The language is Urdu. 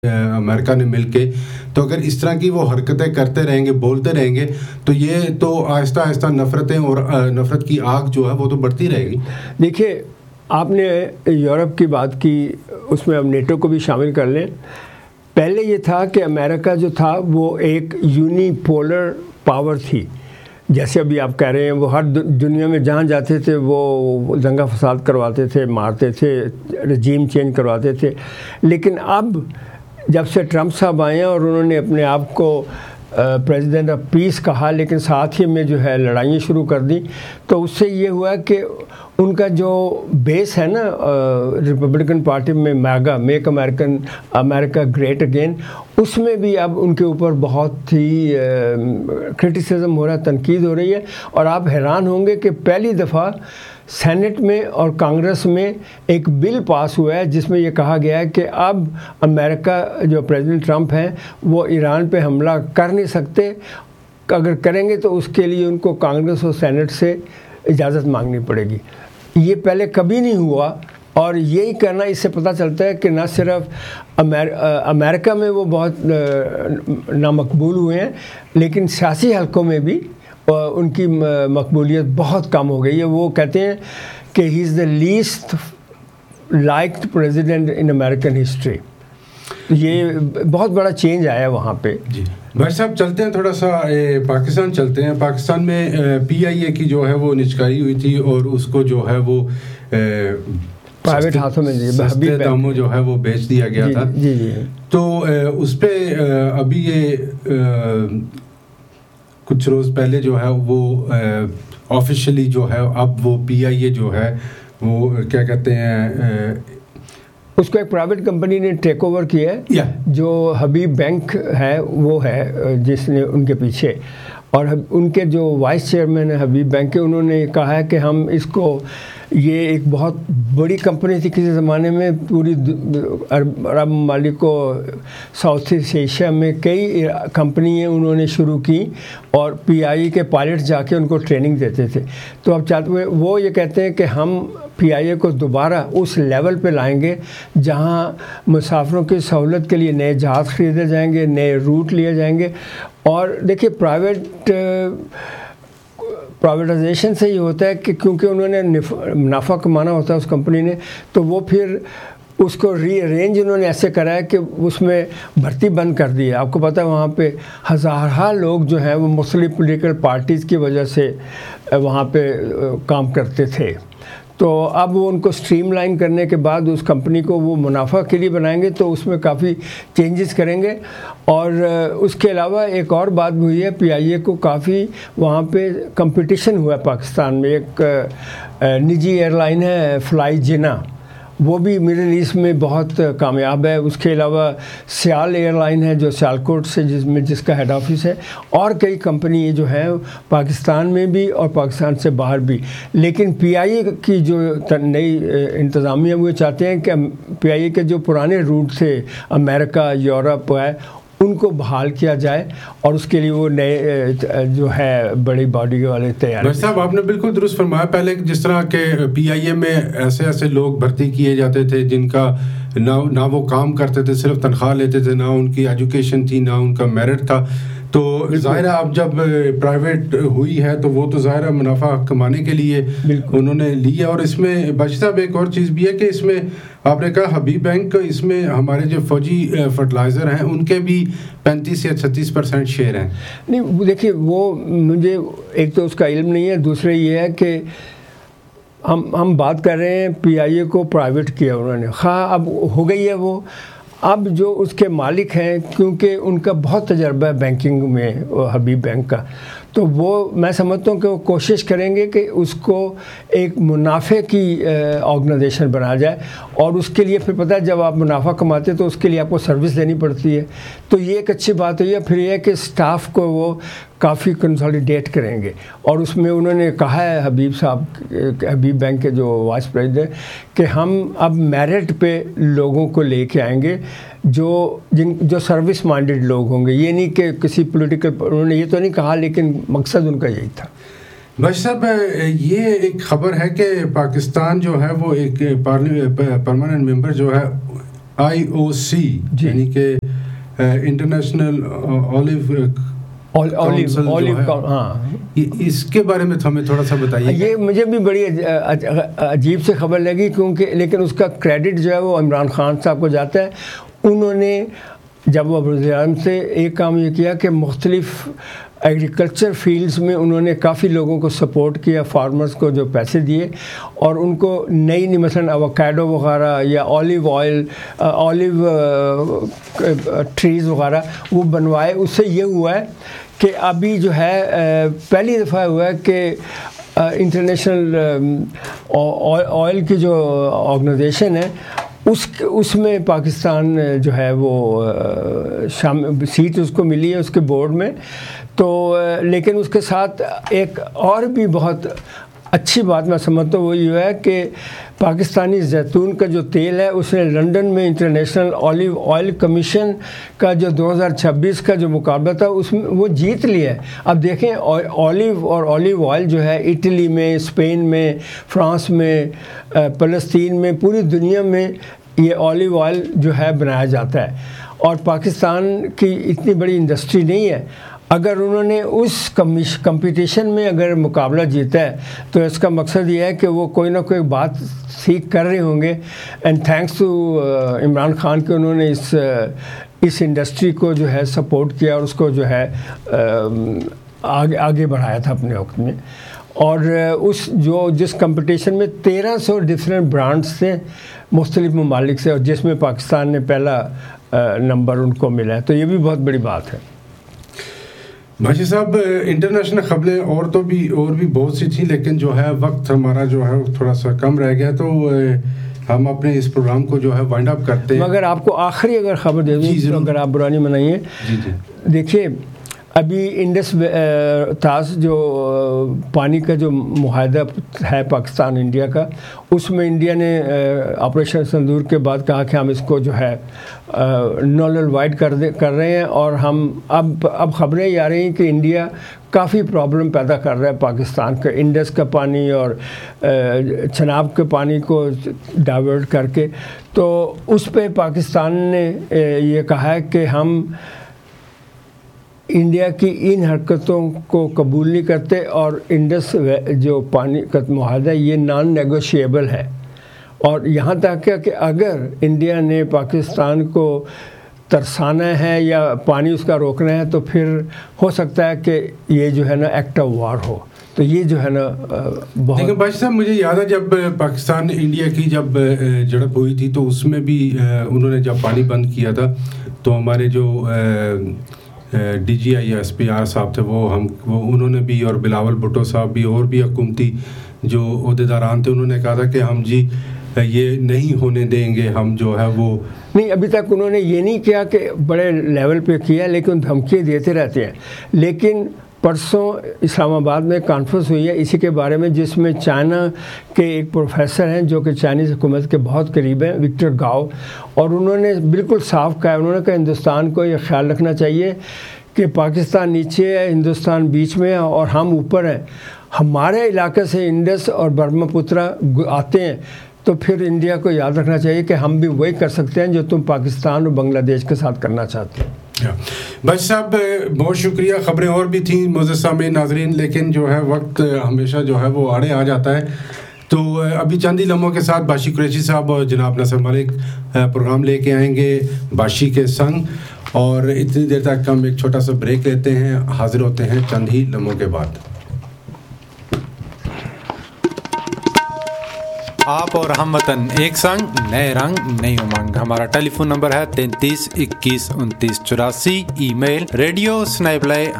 امریکہ نے مل کے. تو اگر اس طرح کی وہ حرکتیں کرتے رہیں گے, بولتے رہیں گے, تو یہ تو آہستہ آہستہ نفرتیں اور نفرت کی آگ جو ہے وہ تو بڑھتی رہے گی. دیکھیے, آپ نے یورپ کی بات کی, اس میں اب نیٹو کو بھی شامل کر لیں. پہلے یہ تھا کہ امریکہ جو تھا وہ ایک یونی پولر پاور تھی, جیسے ابھی آپ کہہ رہے ہیں, وہ ہر دنیا میں جہاں جاتے تھے وہ دنگا فساد کرواتے تھے, مارتے تھے, رجیم چینج کرواتے تھے. لیکن اب جب سے ٹرمپ صاحب آئے ہیں اور انہوں نے اپنے آپ کو پریزیڈنٹ آف پیس کہا, لیکن ساتھ ہی میں جو ہے لڑائیاں شروع کر دی, تو اس سے یہ ہوا کہ ان کا جو بیس ہے نا ریپبلکن پارٹی میں, میگا, میک امریکہ گریٹ اگین, اس میں بھی اب ان کے اوپر بہت ہی کرٹیسزم ہو رہا ہے, تنقید ہو رہی ہے. اور آپ حیران ہوں گے کہ پہلی دفعہ سینٹ میں اور کانگریس میں ایک بل پاس ہوا ہے جس میں یہ کہا گیا ہے کہ اب امریکہ جو پریزیڈنٹ ٹرمپ ہیں وہ ایران پہ حملہ کر نہیں سکتے, اگر کریں گے تو اس کے لیے ان کو کانگریس اور سینٹ سے اجازت مانگنی پڑے گی. یہ پہلے کبھی نہیں ہوا, اور یہی کرنا اس سے پتہ چلتا ہے کہ نہ صرف امریکہ میں وہ بہت نامقبول ہوئے ہیں, لیکن سیاسی حلقوں میں بھی ان کی مقبولیت بہت کم ہو گئی ہے. وہ کہتے ہیں کہ ہی از the least liked president in American history. یہ بہت بڑا چینج آیا وہاں پہ. جی بھائی صاحب, چلتے ہیں تھوڑا سا پاکستان چلتے ہیں. پاکستان میں پی آئی اے کی جو ہے وہ نچکاری ہوئی تھی اور اس کو جو ہے وہ پرائیویٹ ہاتھوں میں سستے داموں جو ہے وہ بیچ دیا گیا تھا. جی جی. تو اس پہ ابھی یہ کچھ روز پہلے جو ہے وہ آفیشلی جو ہے اب وہ پی آئی اے جو ہے وہ کیا کہتے ہیں, اس کو ایک پرائیویٹ کمپنی نے ٹیک اوور کیا ہے, جو حبیب بینک ہے وہ ہے جس نے ان کے پیچھے, اور ان کے جو وائس چیئرمین ہے حبیب بینک کے, انہوں نے کہا ہے کہ ہم اس کو, یہ ایک بہت بڑی کمپنی تھی کسی زمانے میں, پوری عرب ممالک کو, ساؤتھ ایسٹ ایشیا میں کئی کمپنیاں انہوں نے شروع کی, اور پی آئی کے پائلٹ جا کے ان کو ٹریننگ دیتے تھے. تو اب چاہتے ہوئے وہ یہ کہتے ہیں کہ ہم پی آئی اے کو دوبارہ اس لیول پہ لائیں گے جہاں مسافروں کی سہولت کے لیے نئے جہاز خریدے جائیں گے, نئے روٹ لیے جائیں گے. اور دیکھیے پرائیویٹائزیشن سے یہ ہوتا ہے کہ کیونکہ انہوں نے منافع کمانا ہوتا ہے اس کمپنی نے, تو وہ پھر اس کو ری ارینج انہوں نے ایسے کرا ہے کہ اس میں بھرتی بند کر دی ہے. آپ کو پتہ ہے وہاں پہ ہزارہ لوگ جو ہیں وہ مختلف پولیٹیکل پارٹیز کی وجہ سے وہاں پہ کام کرتے تھے. تو اب وہ ان کو اسٹریم لائن کرنے کے بعد اس کمپنی کو وہ منافع کے لیے بنائیں گے, تو اس میں کافی چینجز کریں گے. اور اس کے علاوہ ایک اور بات بھی ہوئی ہے, پی آئی اے کو کافی وہاں پہ کمپٹیشن ہوا ہے پاکستان میں. ایک نجی ایئر لائن ہے فلائی جنا, وہ بھی مڈل ایسٹ میں بہت کامیاب ہے. اس کے علاوہ سیال ایئر لائن ہے جو سیالکوٹ سے جس کا ہیڈ آفس ہے, اور کئی کمپنی جو ہیں پاکستان میں بھی اور پاکستان سے باہر بھی. لیکن پی آئی اے کی جو نئی انتظامیہ وہ چاہتے ہیں کہ پی آئی اے کے جو پرانے روٹ تھے امریکہ, یورپ ہے, ان کو بحال کیا جائے, اور اس کے لیے وہ نئے جو ہے بڑی باڈی والے تیار. بھائی صاحب آپ نے بالکل درست فرمایا. پہلے جس طرح کہ پی آئی اے میں ایسے لوگ بھرتی کیے جاتے تھے جن کا نہ وہ کام کرتے تھے, صرف تنخواہ لیتے تھے, نہ ان کی ایجوکیشن تھی, نہ ان کا میرٹ تھا. تو ظاہر ہے اب جب پرائیویٹ ہوئی ہے تو وہ تو ظاہر ہے منافع کمانے کے لیے انہوں نے لیا. اور اس میں بھائی صاحب ایک اور چیز بھی ہے کہ اس میں آپ نے کہا حبیب بینک, اس میں ہمارے جو فوجی فرٹیلائزر ہیں ان کے بھی 35 یا 36% شیئر ہیں. نہیں دیکھیے, وہ مجھے ایک تو اس کا علم نہیں ہے, دوسرے یہ ہے کہ ہم بات کر رہے ہیں پی آئی اے کو پرائیویٹ کیا انہوں نے, خواہ اب ہو گئی ہے وہ. اب جو اس کے مالک ہیں, کیونکہ ان کا بہت تجربہ ہے بینکنگ میں حبیب بینک کا, تو وہ میں سمجھتا ہوں کہ وہ کوشش کریں گے کہ اس کو ایک منافع کی آرگنائزیشن بنا جائے. اور اس کے لیے پھر پتہ ہے جب آپ منافع کماتے تو اس کے لیے آپ کو سروس دینی پڑتی ہے, تو یہ ایک اچھی بات ہوئی ہے. پھر یہ کہ اسٹاف کو وہ کافی کنسالیڈیٹ کریں گے, اور اس میں انہوں نے کہا ہے حبیب صاحب, حبیب بینک کے جو وائس پریزیڈنٹ, کہ ہم اب میرٹ پہ لوگوں کو لے کے آئیں گے جو سروس مائنڈیڈ لوگ ہوں گے. یہ نہیں کہ کسی پولیٹیکل, انہوں نے یہ تو نہیں کہا, لیکن مقصد ان کا یہی تھا. بھائی صاحب یہ ایک خبر ہے کہ پاکستان جو ہے وہ ایک پرماننٹ ممبر جو ہے IOC یعنی کہ انٹرنیشنل اس کے بارے میں ہمیں تھوڑا سا بتائیے. یہ مجھے بھی بڑی عجیب سی خبر لگی کیونکہ لیکن اس کا کریڈٹ جو ہے وہ عمران خان صاحب کو جاتا ہے. انہوں نے جب وہ وزیر اعظم سے ایک کام یہ کیا کہ مختلف ایگریکلچر فیلڈز میں انہوں نے کافی لوگوں کو سپورٹ کیا, فارمرز کو جو پیسے دیے اور ان کو نئی مثلا اوکیڈو وغیرہ یا آلیو ٹریز وغیرہ وہ بنوائے. اس سے یہ ہوا ہے کہ ابھی جو ہے پہلی دفعہ ہوا ہے کہ انٹرنیشنل آئل کی جو آرگنائزیشن ہے اس میں پاکستان جو ہے وہ سیٹ اس کو ملی ہے اس کے بورڈ میں. تو لیکن اس کے ساتھ ایک اور بھی بہت اچھی بات میں سمجھتا ہوں وہ یہ ہے کہ پاکستانی زیتون کا جو تیل ہے اس نے لنڈن میں انٹرنیشنل آلیو آئل کمیشن کا جو 2026 کا جو مقابلہ تھا اس میں وہ جیت لیا ہے. اب دیکھیں آلیو آئل جو ہے اٹلی میں, اسپین میں, فرانس میں, فلسطین میں, پوری دنیا میں یہ آلیو آئل جو ہے بنایا جاتا ہے اور پاکستان کی اتنی بڑی انڈسٹری نہیں ہے. اگر انہوں نے اس کمپٹیشن میں اگر مقابلہ جیتا ہے تو اس کا مقصد یہ ہے کہ وہ کوئی نہ کوئی بات سیکھ کر رہے ہوں گے. And thanks to Imran Khan کہ انہوں نے اس انڈسٹری کو جو ہے سپورٹ کیا اور اس کو جو ہے آگے بڑھایا تھا اپنے وقت میں. اور جس کمپٹیشن میں 1300 ڈفرینٹ برانڈس تھے مختلف ممالک سے اور جس میں پاکستان نے پہلا نمبر ان کو ملا ہے, تو یہ بھی بہت بڑی بات ہے. بھاشی صاحب انٹرنیشنل خبریں اور بھی بہت سی تھیں لیکن جو ہے وقت ہمارا جو ہے تھوڑا سا کم رہ گیا تو ہم اپنے اس پروگرام کو جو ہے وائنڈ اپ کرتے ہیں. مگر آپ کو آخری اگر خبر دے دوں اگر آپ برانی منائیے. دیکھیے ابھی انڈس تاز جو پانی کا جو معاہدہ ہے پاکستان انڈیا کا, اس میں انڈیا نے آپریشن سندور کے بعد کہا کہ ہم اس کو جو ہے نل اینڈ وائڈ کر رہے ہیں اور ہم اب خبریں یہ آ رہی ہیں کہ انڈیا کافی پرابلم پیدا کر رہا ہے پاکستان کا, انڈس کا پانی اور چناب کے پانی کو ڈائیورٹ کر کے. تو اس پہ پاکستان نے یہ کہا ہے کہ ہم انڈیا کی ان حرکتوں کو قبول نہیں کرتے اور انڈس جو پانی کا معاہدہ یہ نان نیگوشیبل ہے. اور یہاں تک کہ اگر انڈیا نے پاکستان کو ترسانا ہے یا پانی اس کا روکنا ہے تو پھر ہو سکتا ہے کہ یہ جو ہے نا ایکٹ آف وار ہو. تو یہ جو ہے نا بہت. لیکن بھائی صاحب مجھے یاد ہے جب پاکستان انڈیا کی جب جھڑپ ہوئی تھی تو اس میں بھی انہوں نے جب پانی بند کیا تھا تو ہمارے جو DGI یا SPR صاحب تھے وہ انہوں نے بھی اور بلاول بھٹو صاحب بھی اور بھی حکومتی جو عہدیداران تھے انہوں نے کہا تھا کہ ہم جی یہ نہیں ہونے دیں گے, ہم جو ہے وہ نہیں. ابھی تک انہوں نے یہ نہیں کیا کہ بڑے لیول پہ کیا لیکن دھمکیاں دیتے رہتے ہیں. لیکن پرسوں اسلام آباد میں کانفرنس ہوئی ہے اسی کے بارے میں جس میں چائنا کے ایک پروفیسر ہیں جو کہ چائنیز حکومت کے بہت قریب ہیں, وکٹر گاؤ, اور انہوں نے بالکل صاف کہا, انہوں نے کہا ہندوستان کو یہ خیال رکھنا چاہیے کہ پاکستان نیچے ہے, ہندوستان بیچ میں ہے اور ہم اوپر ہیں. ہمارے علاقے سے انڈس اور برہما پترا آتے ہیں تو پھر انڈیا کو یاد رکھنا چاہیے کہ ہم بھی وہی کر سکتے ہیں جو تم پاکستان اور بنگلہ دیش کے ساتھ کرنا چاہتے ہیں. بھائی صاحب بہت شکریہ. خبریں اور بھی تھیں معزز سامعین ناظرین لیکن جو ہے وقت ہمیشہ جو ہے وہ آڑے آ جاتا ہے. تو ابھی چند ہی لمحوں کے ساتھ باشی قریشی صاحب اور جناب نصر ملک پروگرام لے کے آئیں گے باشی کے سنگ, اور اتنی دیر تک ہم ایک چھوٹا سا بریک لیتے ہیں. حاضر ہوتے ہیں چند ہی لمحوں کے بعد. آپ اور ہم وطن ایک سنگ نئے رنگ نئی امنگ. ہمارا ٹیلی فون نمبر ہے 33 21 29 84. ای میل radio@.